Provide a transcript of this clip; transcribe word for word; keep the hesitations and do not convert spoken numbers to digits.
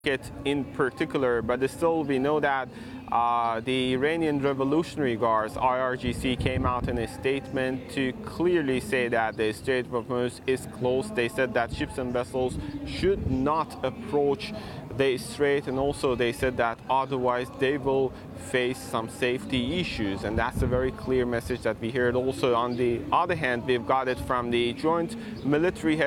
it in particular, but still we know that uh, the Iranian Revolutionary Guards, I R G C, came out in a statement to clearly say that the Strait of Hormuz is closed. They said that ships and vessels should not approach the strait, and also they said that otherwise they will face some safety issues, and that's a very clear message that we heard. Also, on the other hand, we've got it from the Joint Military